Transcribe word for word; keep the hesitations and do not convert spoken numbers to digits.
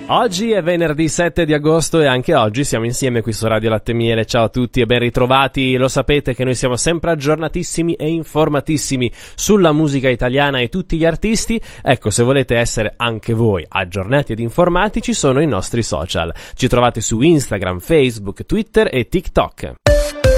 Oggi è venerdì sette di agosto e anche oggi siamo insieme qui su Radio Latte e Miele. Ciao a tutti e ben ritrovati. Lo sapete che noi siamo sempre aggiornatissimi e informatissimi sulla musica italiana e tutti gli artisti. Ecco, se volete essere anche voi aggiornati ed informati, ci sono i nostri social. Ci trovate su Instagram, Facebook, Twitter e TikTok.